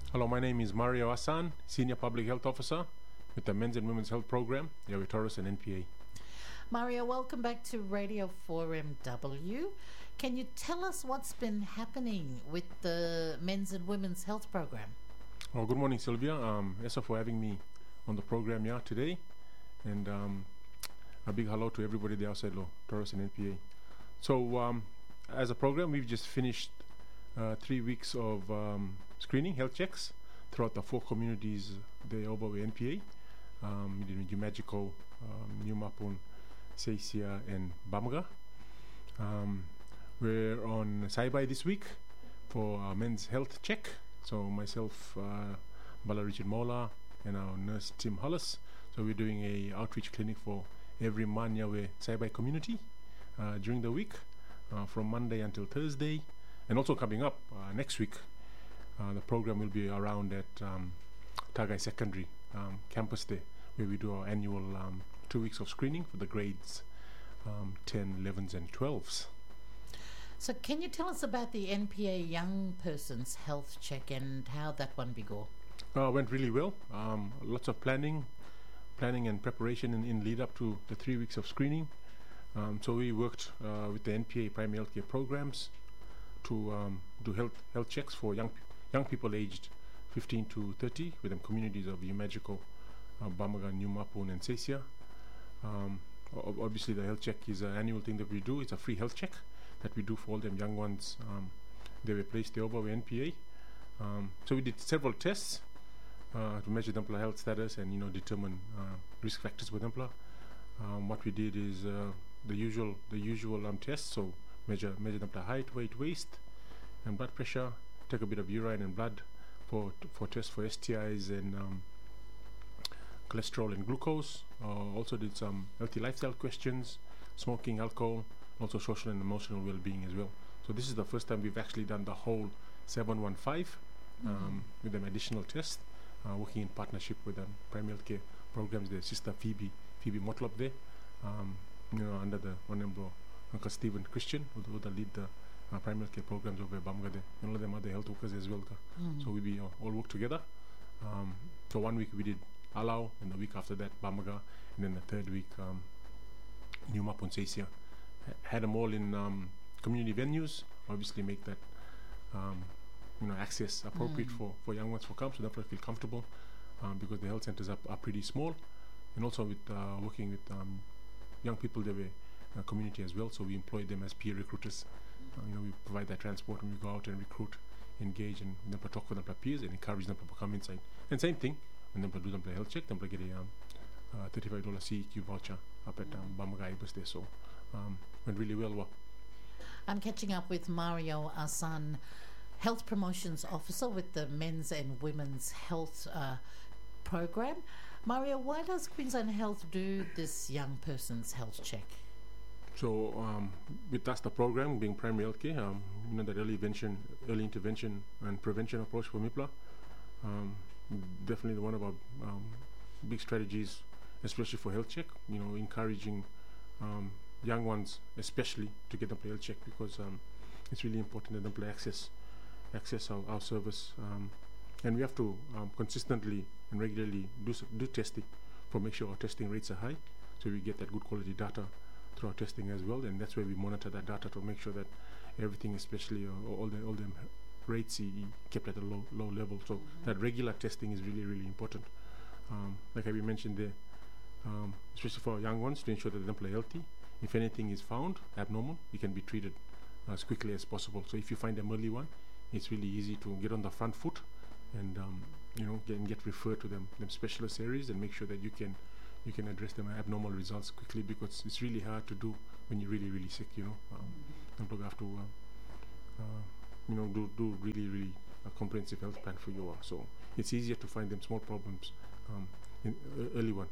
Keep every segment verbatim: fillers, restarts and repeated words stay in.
Hello, my name is Mario Hassan, Senior Public Health Officer with the Men's and Women's Health Program, Yawi Taurus and N P A. Mario, welcome back to Radio four M W. Can you tell us what's been happening with the Men's and Women's Health Program? Oh, good morning, Sylvia. Um, Esa for having me on the program here today. And um, a big hello to everybody there outside Lo, Taurus and N P A. So, um, as a program, we've just finished uh, three weeks of um, screening, health checks throughout the four communities there over with N P A. Um, Magico, um, New Mapun, Seisia, and Bamaga. Um, we're on Saibai this week for our men's health check. So myself, uh, Bala Richard Mola, and our nurse Tim Hollis. So we're doing a outreach clinic for every Manyawe Saibai community uh, during the week, uh, from Monday until Thursday, and also coming up uh, next week. Uh, the program will be around at um, Tagai Secondary um, campus there, where we do our annual um, two weeks of screening for the grades um, ten, elevens, and twelves. So can you tell us about the N P A Young Person's Health Check and how that one began? Uh, went really well. Um, lots of planning, planning and preparation in, in lead up to the three weeks of screening. Um, so we worked uh, with the N P A primary healthcare programs to um, do health health checks for young young people aged fifteen to thirty within communities of Umagico, uh, Bamaga, New Mapun, and Seisia. Um, obviously, the health check is an annual thing that we do. It's a free health check that we do for all them young ones. Um, they were placed there over with N P A. Um, so we did several tests uh, to measure the health status and you know determine uh, risk factors with them. Um, what we did is uh, the usual the usual um, tests. So measure measure them height, weight, waist, and blood pressure. Take a bit of urine and blood for for tests for S T Is and um, cholesterol and glucose. Uh, also did some healthy lifestyle questions, smoking, alcohol, also social and emotional well-being as well. So this is the first time we've actually done the whole seven one five um, mm-hmm. with an additional test, uh, working in partnership with um, primary health care programs. Their sister Phoebe Phoebe Motlop there, um, you know, under the honorable Uncle Stephen Christian, who, who the lead the uh, primary health care programs over Bamaga there. And all of them are the health workers as well. Mm-hmm. So we be uh, all work together. Um, so one week we did Alau, and the week after that Bamaga, and then the third week um, New Mapun Seisia. Had them all in um, community venues. Obviously, make that um, you know access appropriate mm. for, for young ones for camp, so they feel comfortable um, because the health centers are, are pretty small, and also with uh, working with um, young people, they were a community as well. So we employ them as peer recruiters. Uh, you know, we provide that transport when we go out and recruit, engage, and them talk with them peers and encourage them to come inside. And same thing when them do them health check, them get a um, uh, thirty-five dollar C E Q voucher up at um, Bamaga Ibis there. So. Um, went really well. well. I'm catching up with Mario Hassan, Health Promotions Officer with the Men's and Women's Health uh, Program. Mario, why does Queensland Health do this young person's health check? So, um, with us, the program being primary healthcare, um, you know, that early intervention, early intervention and prevention approach for MIPLA, um, definitely one of our um, big strategies, especially for health check. You know, encouraging. Um, young ones especially to get them health check because um, it's really important that them play access access our, our service um, and we have to um, consistently and regularly do do testing for make sure our testing rates are high, so we get that good quality data through our testing as well, and that's where we monitor that data to make sure that everything, especially uh, all the all the rates, e kept at a low low level. So mm-hmm. that regular testing is really really important. Um, like I mentioned there, um, especially for our young ones, to ensure that they play healthy. If anything is found abnormal, it can be treated uh, as quickly as possible. So if you find an early one, it's really easy to get on the front foot and um, you know get, and get referred to them them specialist areas and make sure that you can you can address them abnormal results quickly, because it's really hard to do when you're really really sick. You know, um, and we have to uh, uh, you know do do really really a comprehensive health plan for you. So it's easier to find them small problems um, in uh, early one.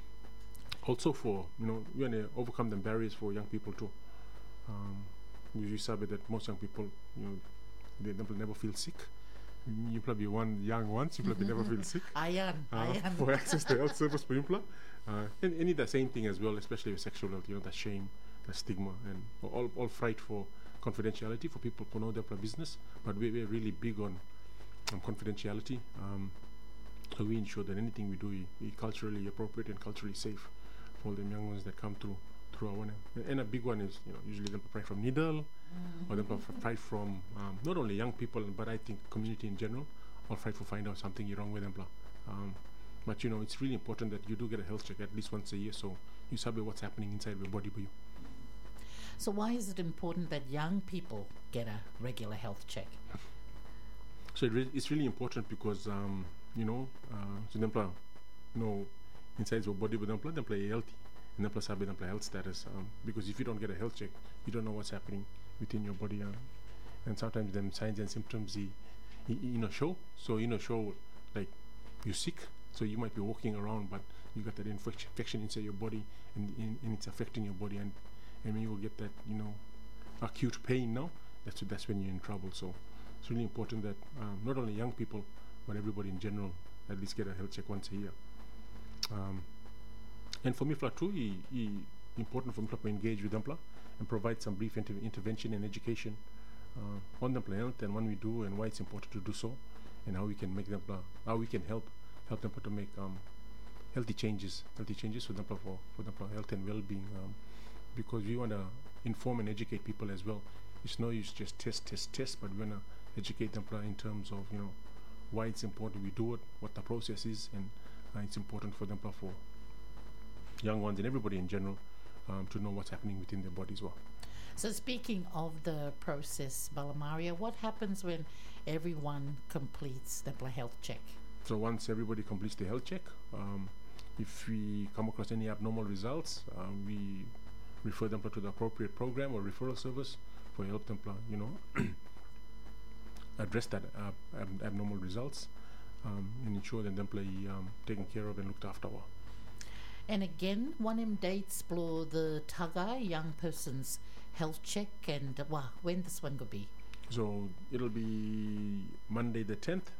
Also, for you know, we want to overcome the barriers for young people too. Um, we said that most young people, you know, they never, never feel sick. You probably one young ones, you probably never feel sick. I am, uh, I am. For access to health service for Impla. Uh, and, and the same thing as well, especially with sexual health, you know, the shame, the stigma, and all, all fright for confidentiality for people who know their business. But we, we're really big on um, confidentiality. Um, so we ensure that anything we do is culturally appropriate and culturally safe for all the young ones that come through through our one. And a big one is, you know, usually them pride from needle, mm-hmm. or them pride from um, not only young people, but I think community in general, or fight to find out something is wrong with them. Um, but you know, it's really important that you do get a health check at least once a year, so you sabi what's happening inside your body. So why is it important that young people get a regular health check? So it re- it's really important because um, you know, uh, so them you know, inside your body, but them them play healthy, and them sabi them play health status. Um, because if you don't get a health check, you don't know what's happening within your body, um, and sometimes them signs and symptoms, you, you know, show. So you know, show like you're sick. So you might be walking around, but you got that infection, infection inside your body, and, and, and it's affecting your body, and and when you will get that, you know, acute pain now, that's that's when you're in trouble. So it's really important that um, not only young people, but everybody in general at least get a health check once a year. Um, and for MIFLA too, he, he important for MIFLA to engage with MIFLA and provide some brief inter- intervention and education uh, on MIFLA health and when we do and why it's important to do so, and how we can make them, how we can help help them to make um, healthy changes, healthy changes for them for for them health and well-being. Um, because we want to inform and educate people as well. It's no use just test, test, test, but we want to educate them in terms of, you know, why it's important we do it, what the process is, and uh, it's important for them for young ones and everybody in general um, to know what's happening within their bodies. Well. So speaking of the process, Balamaria, what happens when everyone completes the health check? So once everybody completes the health check, um, if we come across any abnormal results, um, we refer them to the appropriate program or referral service for help them, you know, address that uh, ab- abnormal results um, and ensure that them play um, taken care of and looked after. And again, one of them dates explore the Tagai young person's health check, and wow, when this one could be? So it'll be Monday the tenth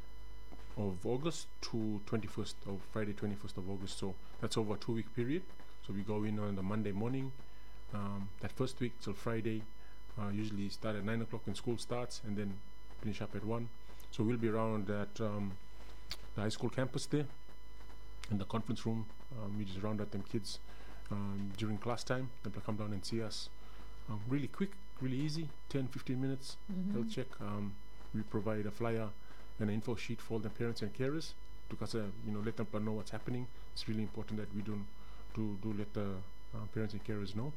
of August to twenty-first of Friday twenty-first of August. So that's over a two week period. So we go in on the Monday morning, um, that first week till Friday. Uh, usually start at nine o'clock when school starts, and then finish up at one. So we'll be around at um, the high school campus there, in the conference room. Um, we just round out them kids um, during class time. They'll come down and see us. Um, really quick, really easy, ten, fifteen minutes mm-hmm. health check. Um, we provide a flyer and an info sheet for the parents and carers to uh, you know, let them know what's happening. It's really important that we don't do do let the uh, parents and carers know,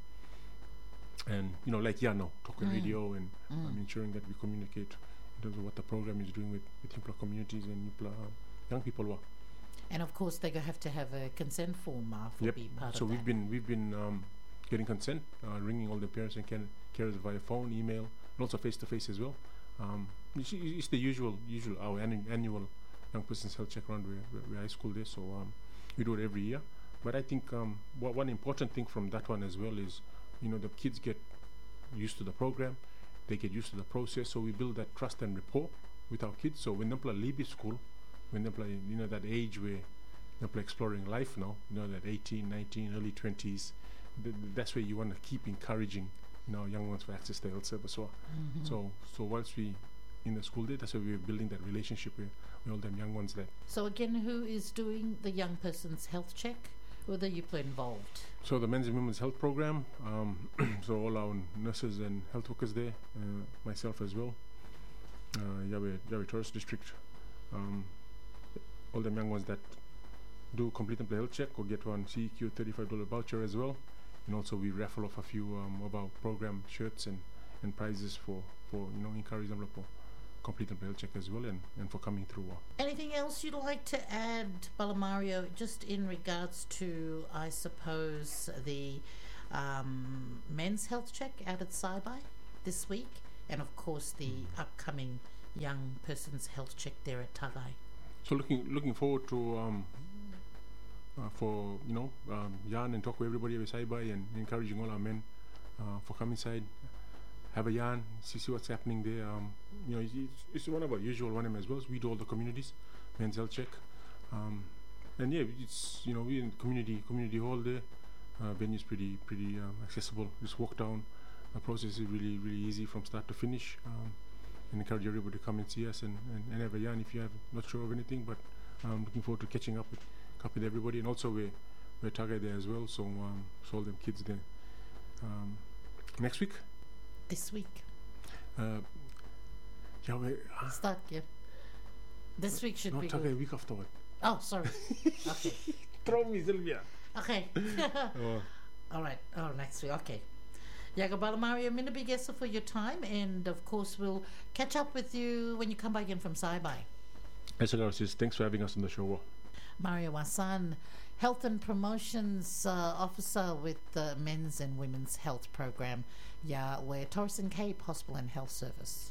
and you know, like yeah, no, talk on mm. radio and mm. um, ensuring that we communicate in terms of what the program is doing with with Himpla communities and Himpla uh, young people. Work. And of course, they have to have a consent form uh, for yep. being part so of that. So we've been we've been um, getting consent, uh, ringing all the parents and car- carers via phone, email, and also face to face as well. Um, it's, it's the usual usual our annu- annual young person's health check around where, where, where high school is. So um, we do it every year. But I think um, what one important thing from that one as well is, you know, the kids get used to the program, they get used to the process, so we build that trust and rapport with our kids. So when they leave school, when they play, you know, that age where they're exploring life now, you know, that eighteen, nineteen, early twenties, th- that's where you want to keep encouraging, you know, young ones for access to health service. So, mm-hmm. so, so once we in the school day, that's why we're building that relationship with, with all them young ones there. So again, who is doing the young person's health check? Whether you play involved? So the men's and women's health program, um, so all our nurses and health workers there, uh, myself as well, uh, Yahweh, Yahweh Tourist District, um, all them young ones that do complete and play health check or get one C E Q thirty-five dollars voucher as well. And also we raffle off a few um, of our program shirts and, and prizes for, for, you know, encourage them to complete and play health check as well, and, and for coming through. Anything else you'd like to add, Balamario, just in regards to, I suppose, the um, men's health check out at Saibai this week, and of course the mm. upcoming young person's health check there at Tagai? So looking looking forward to um, uh, for, you know, um, yarn and talk with everybody at Saibai and encouraging all our men uh, for come inside, have a yarn, see, see what's happening there. Um, you know, it's, it's one of our usual one of them as well. So we do all the communities, men's health check, um, and yeah, it's, you know, we in community community hall there. Uh, venue's pretty pretty um, accessible. Just walk down. The process is really really easy from start to finish, um, and encourage everybody to come and see us and, and, and have a yarn if you have not sure of anything. But I'm looking forward to catching up with, up with everybody, and also we're we're Tagai there as well, so um, so all them kids there. Um, next week. This week. Uh, yeah, we uh, Start, yeah. This week should not be Tagai, good. week afterward. Oh, sorry. Okay. Throw me, Sylvia. Okay. Oh. All right. Oh, next week. Okay. Yagabala Mario Minabigesa for your time, and of course we'll catch up with you when you come back in from Saibai. Yes, says thanks for having us on the show. Mario Asan, Health and Promotions uh, Officer with the Men's and Women's Health Program. Yeah, we're Torres and Cape Hospital and Health Service.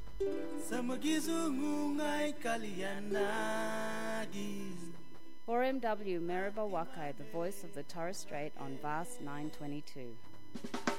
four M W Maribor Wakai, the voice of the Torres Strait on Vast nine twenty-two.